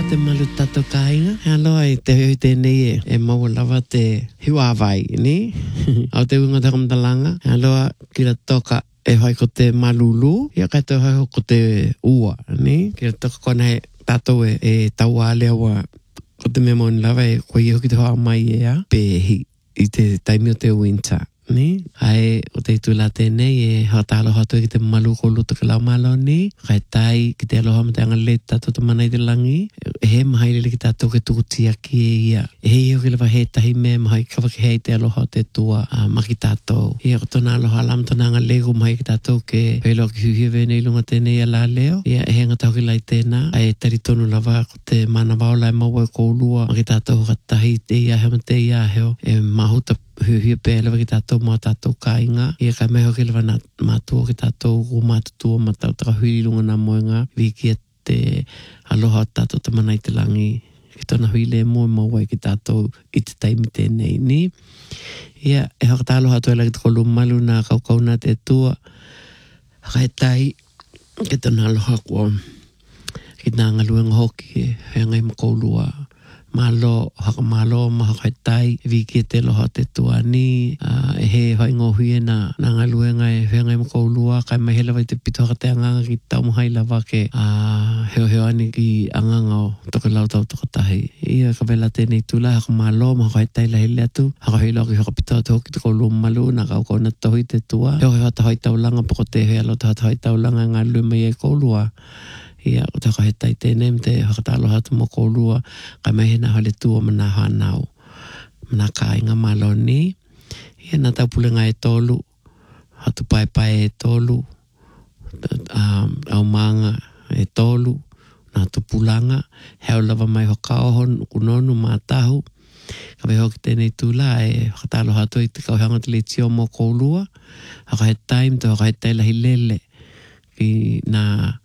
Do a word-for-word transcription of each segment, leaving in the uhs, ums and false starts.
te malu tato kainga. Aloha i te hui tēnei e, e maua lava te hiwawai, ni? Au te unga te kamtalanga. Aloha ki la toka e hoi ko te malulu. Ia kai te hoi ko te ua, ni? Ki la toka kona he tato e, e taua alea wa ko te memoni lava e koe i hoki te hoa mai e a. Pehi i te taimi o te winter. Ni, ai o te tula tēnei e hata aloha tu ki te malu ko luto ke lau malo ni, kai tai ki te aloha ma te anga le tato te mana i te langi, e he mahai lele ki tato ke tukutia ki e ia, e he iho ki lewa he tahi me mahai kawa ki hei te aloha te tua uh, maki tato. Ia ko tona aloha alam tona anga lego mahai ki tato ke pelo ki huhia vene ilunga tēnei a la leo, ia e he ngata hoki lai tēnā, ai tari tonu lava ko te mana waola e maua e koulua, maki tato hoka tahi te ia hema te ia heo, e mahuta hui pe lewa ki tātou mā tātou kāinga. Ia kai meho ki lewa nā mātua ki tātou ko mātutua mā tau taka hui lunga nā moenga. Wiki e te aloha tātou te mana i te langi. Ki tona hui le moe maua ki tātou i te taimi tēnei ni. Ia e haka tā aloha tuela ki te kolu malu nā kaukau nā te tua. Haka e tai ki tona aloha kua ki nā ngaluenga hoki e hea ngai makoulua. Malo, haka malo, mahaka tai, viki e te loha te tua ni, uh, e he hoi ngō hui e nā, nā ngaluenga e whenga i makaulua, kai mai hela vai te pito haka te anganga ki tau mahai lava ke uh, heo heo ani ki anganga o toke lau tau toka tahi. Ia ka vela tēnei tula, haka malo, mahaka tai la hele atu, haka hei lau ki haka pito atu hoki te koulu malu, nā kau kona tohi te tua, heo heo hata hoi taulanga, poko te hea lau hata hoi taulanga ngā lue mai e koulua. Ia, o te kahe tai tēnei, me te hakatalo hatu mo koulua, kai mai hena hale tua mana hanau, mana kāinga malo ni. Ia, nā tau pulenga e tolu, hatu pai pai e tolu, um, au manga e tolu, nā tu pulanga, heo lava mai hokaohon, kunonu, mātahu, ka me hoki tēnei tūla e hakatalo hatu i te kauhanga te le tio mo koulua, hakahe tai, me te hakahe tai lahi lele, ki nā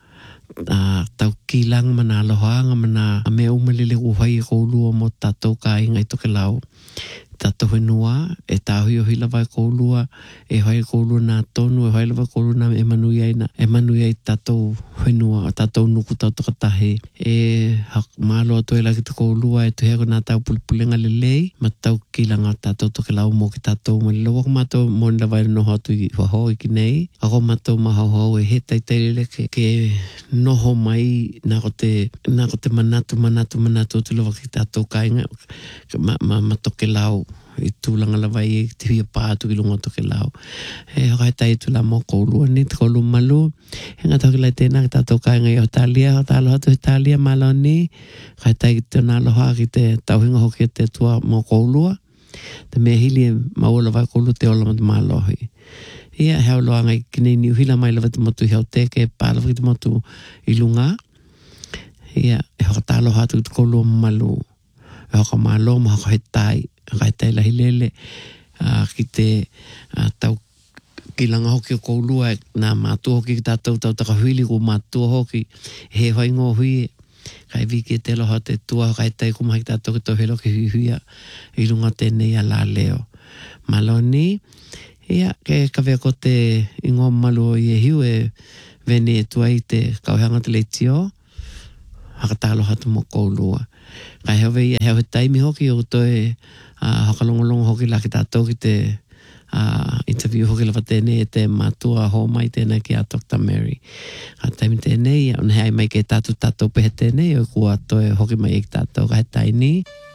Uh, tau kilang mana alohaanga mana a mea umalele uhai e koulua mo tatou ka inga i toke lau. Tatou whenua, e tāhui o hila vai koulua, e hoi koulua nā tonu, e hoi lava koulua nā e manui ai na, e manui ai tatou whenua, tatou nuku tau toka tahe. E hak malo atu e laki te koulua, e tuheko nā tau pulipulenga lelei, ma tau kilanga tatou toke lau mo ki tatou malilo. Wako mātou mōni lava e noho atu i waho i ki nei, ako mātou mahauhau e he taitailele ke, ke noho mai nā ko te, nā ko te manatu, manatu, manatu, tu lava ki tatou kainga, ma, ma, ma toke lau. I tūlanga lawa i te hia pātu ki lunga toke lau. E haka e tai tūla mō koulua ni, te koulu malu. He ngā toki lai tēnā ki tātou kāinga i Hotalia, Hotalo hatu Hotalia malo ni. Haka e tai ki te nāloha ki te tauhinga hoki te tua mō koulua. Te mea hili e maua lawa koulu te ola matu mālohi. Ia heo loa ngai kinei ni uhila mai lawa te motu heo teke, pālawa ki te motu i lunga. Ia e haka tālo hatu ki te koulua malu. E haka malo, ma haka he tai. Haka e tai lahi lele uh, ki te uh, tau kilanga hoki o koulua nā mātua hoki ki tātou tau taka huili ko mātua hoki he hoi ngō hui kai viki e te loha te tua haka e tai kumahi ki tātou ki tau helo ki hui huia i runga tēnei a la leo malo ni ia ke kawea ko te ingo malu i e hiu e vene e tua i te kauhanga te leitio haka tālo hatu mo koulua kai hewe ia heo he taimi hoki o toi Uh, haka longolongo hoki la ki tātou ki te uh, interview hoki lawa tēnei e te mātua ho mai tēnei ki a Doctor Mary. A taimi tēnei, un hei mai ke tātou tātou pehe tēnei o kua toi hoki mai e ki tātou ka he taini.